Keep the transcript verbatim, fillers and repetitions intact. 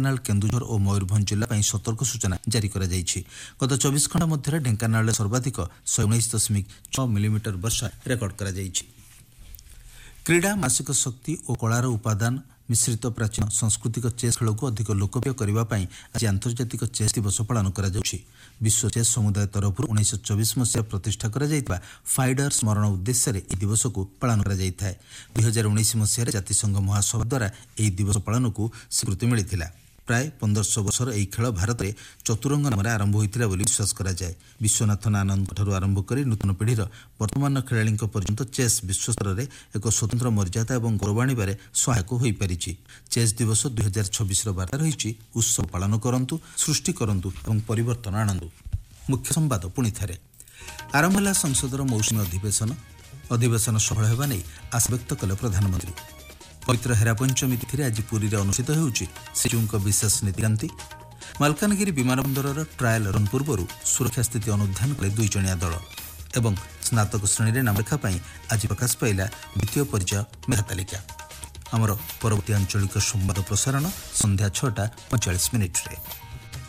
ढेंकानाल केन्दुझर और मयूरभंज जिला पर सतर्क सूचना जारी करा जायछि। गत चौबीस घंटा मध्य ढेंकानाल सर्वाधिक शहे उन्नीस दशमिक छह मिलीमीटर वर्षा रेकर्ड करा जायछि। क्रीड़ा मानसिक शक्ति और कलार उपादान मिश्रित प्राचीन सांस्कृतिक चेस खेल को अधिक लोकप्रिय करने आज आंतर्जातिक चेस दिवस पालन करा जाउछि। विश्व चेस समुदाय तरफ उन्नीस चौबीस मसीहा प्रतिष्ठा करा जायतिबा फाइडर स्मरण उद्देश्य यह दिवस को पालन करा जायथाय। दुई हजार उन्नीस मसीह जातिसंघ महासभा द्वारा यह दिवस पालन को स्वीकृति मिलिथिला। प्राय पंद्रह वर्षर यह खेल भारत में चतुरंग नाम आरंभ होता विश्वास करा जाए। विश्वनाथन आनंद ठारू आरंभ कर नूतन पीढ़ीर वर्तमान खेलाड़ी पर्यंत चेस विश्व स्तर में एक स्वतंत्र मर्यादा और गौरव आने सहायक हो पारिछि। चेस दिवस दुई हजार छब्बीस वार्ता रही उत्सव पालन करंतु, सृष्टि करंतु और परिवर्तन आणंतु। मुख्य संवाद पुणी थे आरंभ है संसदर मौसुमी अधिवेशन अधिवेशन सफल होगा नहीं आशा व्यक्त कले प्रधानमंत्री। पवित्र हेरा पंचमी तिथि आज पुरी में अनुष्ठित होउछि श्रीजीउଙ୍କ विशेष नीतिकांति। मालकानगिरी विमानबंदर ट्रायल रन पूर्व सुरक्षा स्थिति अनुध्यान कले दुई जणिया दल एवं स्नातक श्रेणी में नामलेखा आज प्रकाश पाइला द्वितीय पर्याय मेधा तालिका। आमर परवर्ती आंचलिक संवाद प्रसारण संध्या छटा पैंतालीस मिनिट्रे।